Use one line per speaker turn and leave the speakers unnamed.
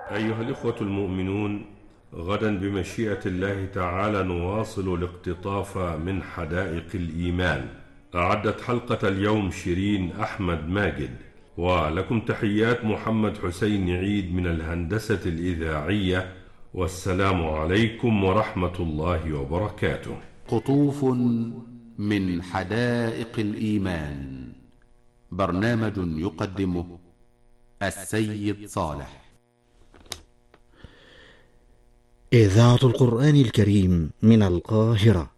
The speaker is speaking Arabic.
أيها الإخوة المؤمنون، غدا بمشيئة الله تعالى نواصل الاقتطاف من حدائق الإيمان. أعدت حلقة اليوم شيرين أحمد ماجد، ولكم تحيات محمد حسين عيد من الهندسة الإذاعية، والسلام عليكم ورحمة الله وبركاته.
قطوف من حدائق الإيمان، برنامج يقدمه السيد صالح.
إذاعة القرآن الكريم من القاهرة.